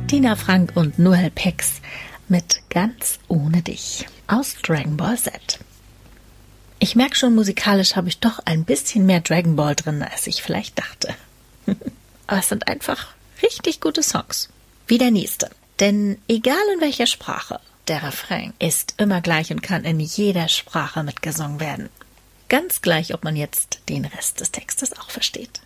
Tina Frank und Noel Pex mit Ganz ohne dich aus Dragon Ball Z. Ich merke schon, musikalisch habe ich doch ein bisschen mehr Dragon Ball drin, als ich vielleicht dachte. Aber es sind einfach richtig gute Songs. Wie der nächste. Denn egal in welcher Sprache, der Refrain ist immer gleich und kann in jeder Sprache mitgesungen werden. Ganz gleich, ob man jetzt den Rest des Textes auch versteht.